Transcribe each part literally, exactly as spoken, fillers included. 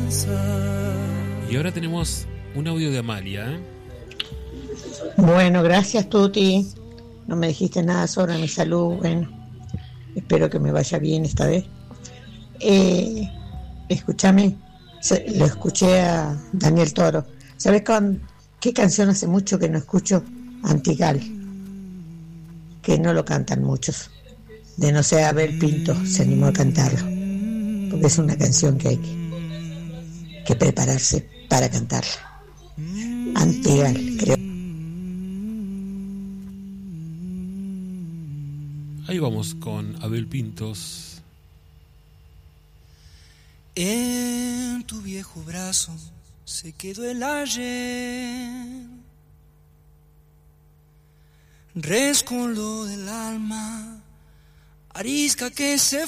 Y ahora tenemos un audio de Amalia, ¿eh? Bueno, gracias Tuti. No me dijiste nada sobre mi salud. Bueno, espero que me vaya bien esta vez. Eh, escúchame, se- lo escuché a Daniel Toro. ¿Sabes con qué canción hace mucho que no escucho? Antigal, que no lo cantan muchos. De no ser Abel Pinto se animó a cantarlo, porque es una canción que hay que, que prepararse para cantarla. Antigal, creo. Ahí vamos con Abel Pintos. En tu viejo brazo se quedó el ayer, rescoldo del alma, arisca que se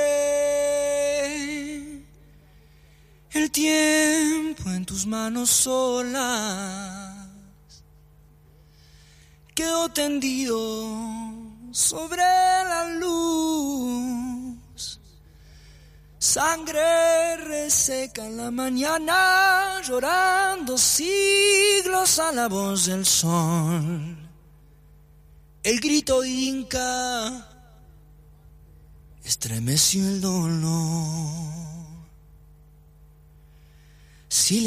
fue. El tiempo en tus manos solas quedó tendido sobre la luz. Sangre reseca en la mañana, llorando siglos a la voz del sol. El grito inca estremeció el dolor. Silencio.